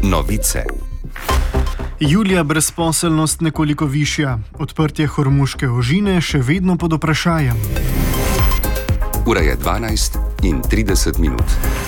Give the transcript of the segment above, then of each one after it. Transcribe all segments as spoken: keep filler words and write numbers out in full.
Novice. Julija brezposelnost nekoliko višja, odprtje hormuške ožine še vedno pod vprašajem. Ura je dvanajst in trideset minut.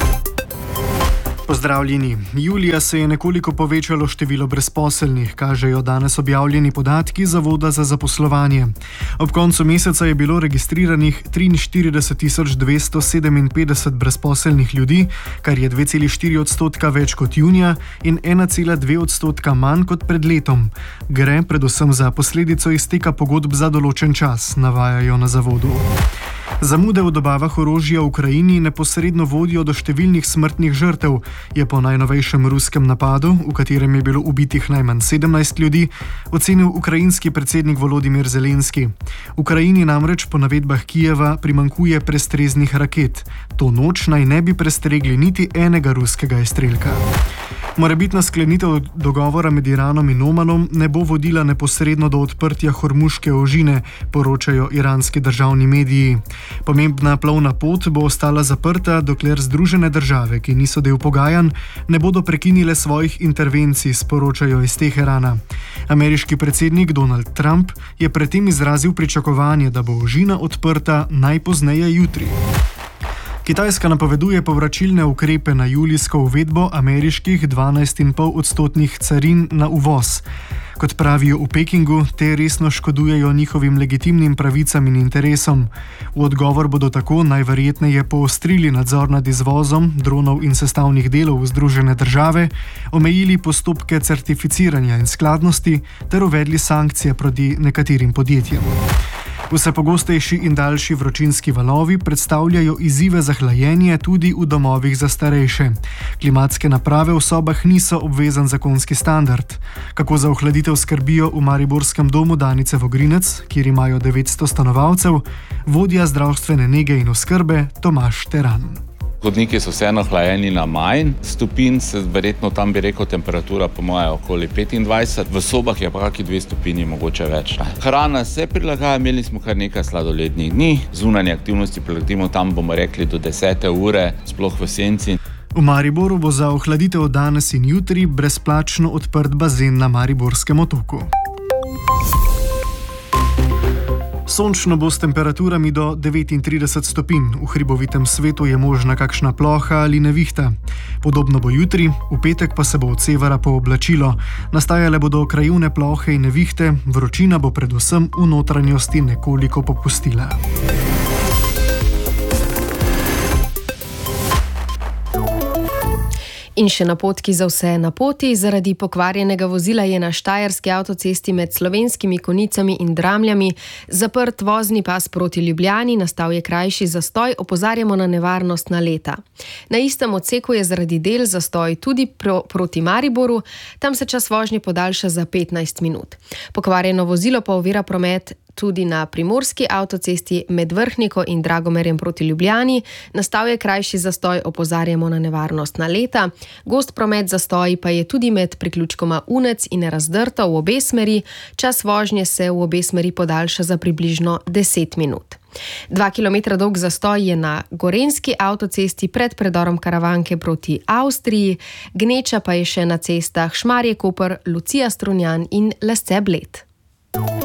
Pozdravljeni. Julija se je nekoliko povečalo število brezposelnih, kažejo danes objavljeni podatki Zavoda za zaposlovanje. Ob koncu meseca je bilo registriranih triinštirideset tisoč dvesto sedeminpetdeset brezposelnih ljudi, kar je dve celi štiri odstotka več kot junija in ena cela dve odstotka manj kot pred letom. Gre predvsem za posledico izteka pogodb za določen čas, navajajo na zavodu. Zamude v dobavah orožja v Ukrajini neposredno vodijo do številnih smrtnih žrtev, je po najnovejšem ruskem napadu, v katerem je bilo ubitih najmanj sedemnajst ljudi, ocenil ukrajinski predsednik Volodimir Zelenski. Ukrajini namreč po navedbah Kijeva primanjkuje prestreznih raket. To noč naj ne bi prestregli niti enega ruskega izstrelka. Morebitna sklenitev dogovora med Iranom in Omanom ne bo vodila neposredno do odprtja hormuške ožine, poročajo iranski državni mediji. Pomembna plovna pot bo ostala zaprta, dokler Združene države, ki niso del pogajanj, ne bodo prekinile svojih intervencij, sporočajo iz Teherana. Ameriški predsednik Donald Trump je predtem izrazil pričakovanje, da bo ožina odprta najpozneje jutri. Kitajska napoveduje povračilne ukrepe na julijsko uvedbo ameriških dvanajst cela pet odstotnih carin na uvoz. Kot pravijo v Pekingu, te resno škodujejo njihovim legitimnim pravicam in interesom. V odgovor bodo tako najverjetneje poostrili nadzor nad izvozom dronov in sestavnih delov v Združene države, omejili postopke certificiranja in skladnosti ter uvedli sankcije proti nekaterim podjetjem. Vse pogostejši in daljši vročinski valovi predstavljajo izzive za hlajenje tudi v domovih za starejše. Klimatske naprave v sobah niso obvezen zakonski standard. Kako za ohladitev skrbijo v mariborskem domu Danice Vogrinec, kjer imajo devetsto stanovalcev, vodja zdravstvene nege in oskrbe Tomaž Teran. Hodniki so vseeno hlajeni na manj stopinj, verjetno tam bi rekel temperatura po moje okoli petindvajset, v sobah je pa kakšni dve stopinji, mogoče več. Hrana se prilagaja, imeli smo kar nekaj sladolednih dni, zunanje aktivnosti prilagodimo tam, bomo rekli, do desete ure, sploh v senci. V Mariboru bo za ohladitev danes in jutri brezplačno odprt bazen na Mariborskem otoku. Sončno bo s temperaturami do devetintrideset stopinj, v hribovitem svetu je možna kakšna ploha ali nevihta. Podobno bo jutri, v petek pa se bo od severa pooblačilo. Nastajale bodo krajevne plohe in nevihte, vročina bo predvsem v notranjosti nekoliko popustila. In še napotki za vse na poti. Zaradi pokvarjenega vozila je na štajerski avtocesti med Slovenskimi Konjicami in Dramljami zaprt vozni pas proti Ljubljani, nastal je krajši zastoj, opozarjamo na nevarnost naleta. Na istem odseku je zaradi del zastoj tudi pro, proti Mariboru, tam se čas vožnje podaljša za petnajst minut. Pokvarjeno vozilo pa ovira promet tudi na primorski avtocesti med Vrhniko in Dragomerjem proti Ljubljani, nastal je krajši zastoj, opozarjamo na nevarnost naleta. Gost promet zastoji pa je tudi med priključkoma Unec in Razdrto v obe smeri, čas vožnje se v obe smeri podaljša za približno deset minut. Dva kilometra dolg zastoj je na gorenjski avtocesti pred predorom Karavanke proti Avstriji, gneča pa je še na cestah Šmarje-Koper, Lucija-Strunjan in Lesce-Bled.